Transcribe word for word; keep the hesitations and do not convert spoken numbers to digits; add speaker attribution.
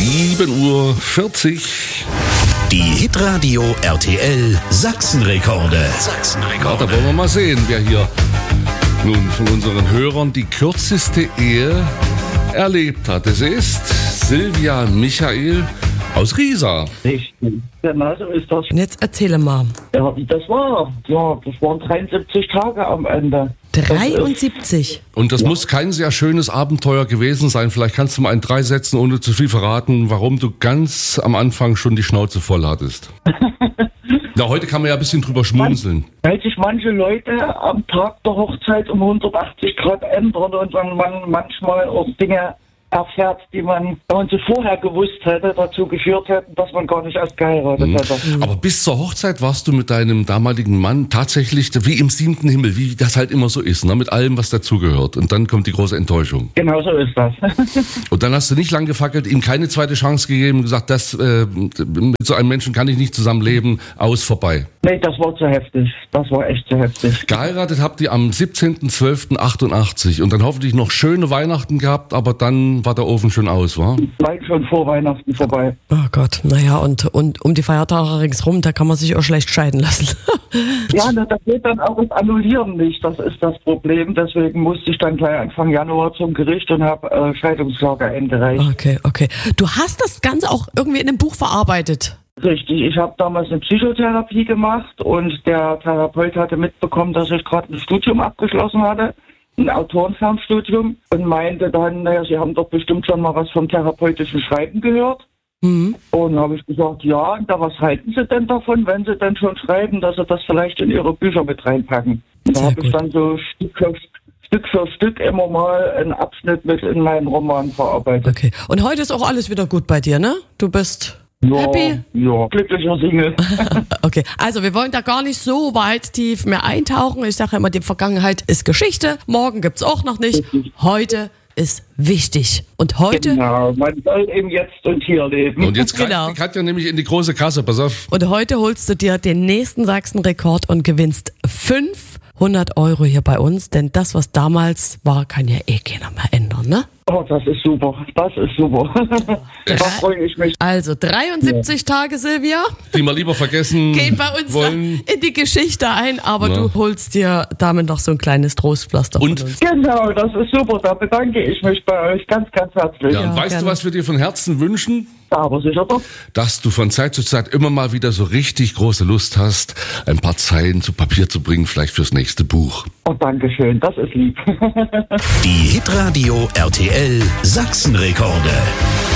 Speaker 1: sieben Uhr vierzig.
Speaker 2: Die Hitradio R T L Sachsenrekorde. Sachsenrekorde.
Speaker 1: Ja, da wollen wir mal sehen, wer hier nun von unseren Hörern die kürzeste Ehe erlebt hat. Es ist Silvia Michael aus Riesa.
Speaker 3: Richtig, genau so ist das.
Speaker 4: Jetzt erzähle mal.
Speaker 3: Ja, wie das war. Ja, das waren dreiundsiebzig Tage am Ende.
Speaker 4: dreiundsiebzig?
Speaker 1: Und das ja. muss kein sehr schönes Abenteuer gewesen sein. Vielleicht kannst du mal in drei Sätzen, ohne zu viel verraten, warum du ganz am Anfang schon die Schnauze voll hattest. Ja, heute kann man ja ein bisschen drüber schmunzeln.
Speaker 3: Weil sich manche Leute am Tag der Hochzeit um hundertachtzig Grad ändern und dann man manchmal auch Dinge erfährt, die man, wenn man sie vorher gewusst hätte, dazu geführt hätten, dass man gar nicht erst geheiratet
Speaker 1: mhm.
Speaker 3: hätte.
Speaker 1: Aber bis zur Hochzeit warst du mit deinem damaligen Mann tatsächlich wie im siebten Himmel, wie das halt immer so ist, ne? Mit allem, was dazugehört. Und dann kommt die große Enttäuschung.
Speaker 3: Genau so ist das.
Speaker 1: Und dann hast du nicht lang gefackelt, ihm keine zweite Chance gegeben, gesagt, das, äh, mit so einem Menschen kann ich nicht zusammenleben, aus, vorbei.
Speaker 3: Nee, das war zu heftig. Das war echt zu heftig.
Speaker 1: Geheiratet habt ihr am siebzehnten zwölften achtundachtzig und dann hoffentlich noch schöne Weihnachten gehabt, aber dann war der Ofen schon aus, wa?
Speaker 3: Bald schon vor Weihnachten vorbei.
Speaker 4: Oh Gott, naja, und, und um die Feiertage ringsrum, da kann man sich auch schlecht scheiden lassen.
Speaker 3: Ja, ne, da geht dann auch das Annullieren nicht, das ist das Problem. Deswegen musste ich dann gleich Anfang Januar zum Gericht und habe äh, Scheidungsklage eingereicht.
Speaker 4: Okay, okay. Du hast das Ganze auch irgendwie in einem Buch verarbeitet.
Speaker 3: Richtig, ich habe damals eine Psychotherapie gemacht und der Therapeut hatte mitbekommen, dass ich gerade ein Studium abgeschlossen hatte, ein Autorenfernstudium, und meinte dann, naja, Sie haben doch bestimmt schon mal was vom therapeutischen Schreiben gehört. Mhm. Und habe ich gesagt, ja, und da was halten Sie denn davon, wenn Sie denn schon schreiben, dass Sie das vielleicht in Ihre Bücher mit reinpacken? Da habe ich dann so Stück für, Stück für Stück immer mal einen Abschnitt mit in meinen Roman verarbeitet.
Speaker 4: Okay, und heute ist auch alles wieder gut bei dir, ne? Du bist...
Speaker 3: Ja,
Speaker 4: happy?
Speaker 3: Ja, glücklicher Single.
Speaker 4: Okay, also wir wollen da gar nicht so weit tief mehr eintauchen. Ich sage immer, die Vergangenheit ist Geschichte. Morgen gibt's auch noch nicht. Heute ist wichtig. Und heute...
Speaker 3: Genau, man soll im Jetzt und Hier leben.
Speaker 1: Und jetzt greift
Speaker 4: genau.
Speaker 1: die Katja nämlich in die große Kasse, pass auf.
Speaker 4: Und heute holst du dir den nächsten Sachsen-Rekord und gewinnst fünfhundert Euro hier bei uns. Denn das, was damals war, kann ja eh keiner mehr ändern, ne?
Speaker 3: Oh, das ist super. Das ist super. Da freue ich mich.
Speaker 4: Also dreiundsiebzig ja. Tage, Silvia.
Speaker 1: Die mal lieber vergessen
Speaker 4: Gehen bei uns
Speaker 1: wollen.
Speaker 4: in die Geschichte ein, aber
Speaker 1: ja.
Speaker 4: du holst dir damit noch so ein kleines Trostpflaster
Speaker 1: und
Speaker 4: von uns.
Speaker 3: Genau, das ist super. Da bedanke ich mich bei euch ganz, ganz herzlich.
Speaker 1: Ja, und
Speaker 4: ja,
Speaker 1: weißt
Speaker 4: gerne.
Speaker 1: du, was wir dir von Herzen wünschen?
Speaker 3: Aber sicher doch.
Speaker 1: Dass du von Zeit zu Zeit immer mal wieder so richtig große Lust hast, ein paar Zeilen zu Papier zu bringen, vielleicht fürs nächste Buch.
Speaker 3: Oh, danke schön, das ist lieb.
Speaker 2: Die Hitradio R T L Sachsenrekorde.